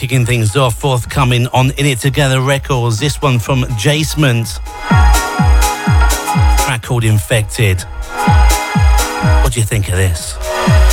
kicking things off, forthcoming on In It Together Records. This one from Jasmine, track called Infected. What do you think of this?